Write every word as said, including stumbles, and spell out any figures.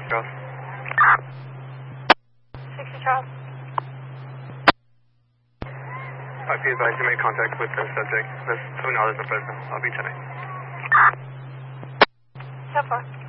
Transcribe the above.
Charles. sixty Charles. I be advised you made contact with the subject. There's two dollars in Fresno. I'll be tonight. So far.